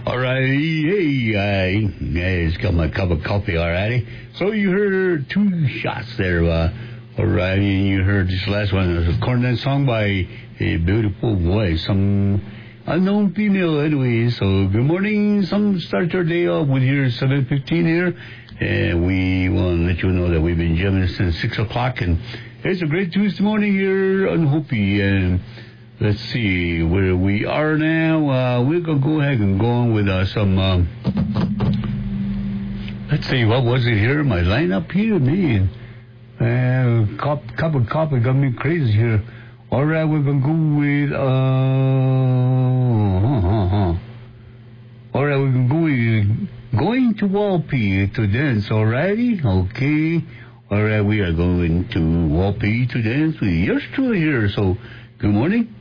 Alrighty, hey, just got my cup of coffee, alrighty. So you heard two shots there, alrighty, you heard this last one. It was a cornet song by a beautiful voice, some unknown female anyway. So good morning, some start your day off with your 7:15 here. And we want to let you know that we've been jamming since 6 o'clock. And it's a great Tuesday morning here on Hopi. And let's see where we are now. We're going to go ahead and go on with some, let's see, what was it here? My lineup here, man. Cup of coffee got me crazy here. All right, we're going to go with, all right, we're going to go with Going to Walpi to dance, alrighty? Okay. All right, we are going to Walpi to dance with yours truly here. So, good morning.